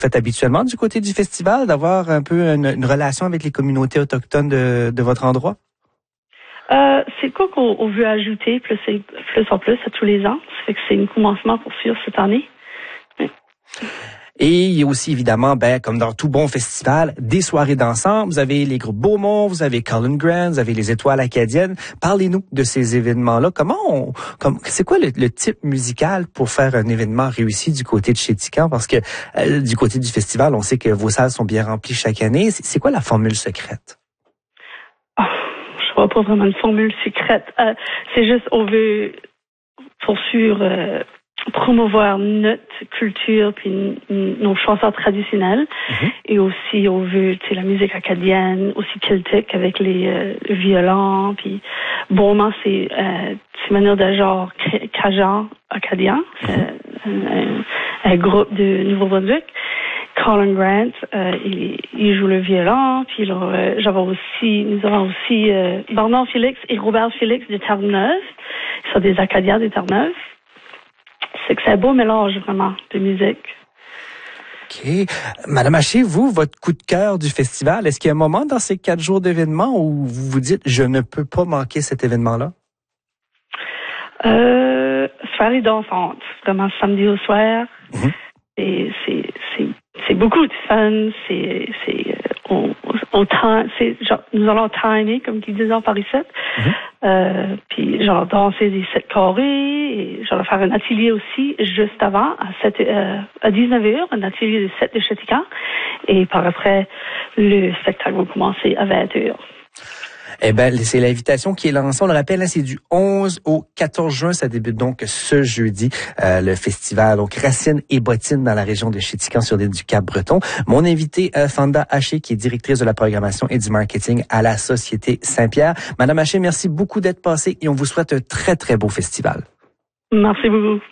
faites habituellement du côté du festival, d'avoir un peu une relation avec les communautés autochtones de votre endroit? C'est quoi qu'on veut ajouter plus en plus à tous les ans. Ça fait que c'est un commencement pour suivre cette année. Oui. Et il y a aussi, évidemment, comme dans tout bon festival, des soirées d'ensemble. Vous avez les groupes Beaumont, vous avez Colin Grant, vous avez les Étoiles acadiennes. Parlez-nous de ces événements-là. C'est quoi le type musical pour faire un événement réussi du côté de Chéticamp? Parce que du côté du festival, on sait que vos salles sont bien remplies chaque année. C'est quoi la formule secrète? Je vois pas vraiment une formule secrète. C'est juste, on veut poursuivre, promouvoir notre culture puis nos chansons traditionnelles. Mm-hmm. Et aussi, on veut, la musique acadienne, aussi celtique avec les violons. Puis, Beaumont, c'est une manière de genre cajun acadien, mm-hmm. un groupe de Nouveau-Brunswick. Colin Grant, il joue le violon, puis nous avons aussi Bernard Félix et Robert Félix de Terre-Neuve. Ils sont des Acadiens de Terre-Neuve. C'est que c'est un beau mélange, vraiment, de musique. OK. Madame Haché, votre coup de cœur du festival, est-ce qu'il y a un moment dans ces 4 jours d'événements où vous vous dites « je ne peux pas manquer cet événement-là » ? Soirée dansante, vraiment samedi au soir. Mm-hmm. Et c'est beaucoup de fun. Nous allons timer, comme ils disent en Paris 7. Mm-hmm. Puis genre danser des 7 carrés et genre faire un atelier aussi juste avant à 19h, un atelier de 7 de Chéticamp. Et par après, le spectacle va commencer à 20h. Eh ben, c'est l'invitation qui est lancée. On le rappelle, c'est du 11 au 14 juin. Ça débute donc ce jeudi, le festival. Donc, Racines et bottines dans la région de Chéticamp sur l'île du Cap-Breton. Mon invité, Fanda Haché, qui est directrice de la programmation et du marketing à la Société Saint-Pierre. Madame Haché, merci beaucoup d'être passée et on vous souhaite un très, très beau festival. Merci beaucoup.